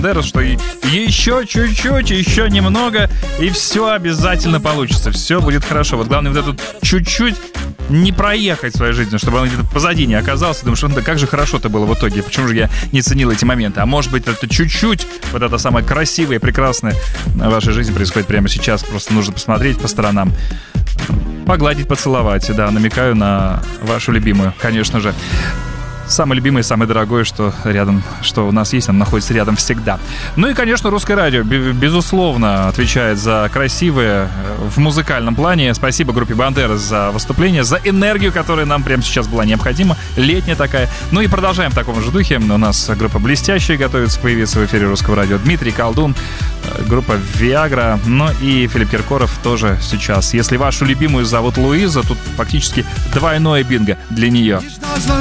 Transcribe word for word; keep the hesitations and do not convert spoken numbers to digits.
что и еще чуть-чуть, еще немного, и все обязательно получится, все будет хорошо. Вот главное вот эту чуть-чуть не проехать в своей жизни, чтобы он где-то позади не оказался. Думаешь, ну да как же хорошо-то было в итоге, почему же я не ценил эти моменты? А может быть, это чуть-чуть, вот это самое красивое и прекрасное в вашей жизни происходит прямо сейчас. Просто нужно посмотреть по сторонам, погладить, поцеловать. Да, намекаю на вашу любимую, конечно же. Самое любимое, самое дорогое, что рядом, что у нас есть, оно находится рядом всегда. Ну и, конечно, Русское радио, безусловно, отвечает за красивое в музыкальном плане. Спасибо группе Бандерас за выступление, за энергию, которая нам прямо сейчас была необходима, летняя такая. Ну и продолжаем в таком же духе. У нас группа «Блестящие» готовится появиться в эфире Русского радио. Дмитрий Колдун, группа «Виагра», ну и Филипп Киркоров тоже сейчас. Если вашу любимую зовут Луиза, тут фактически двойное бинго для нее.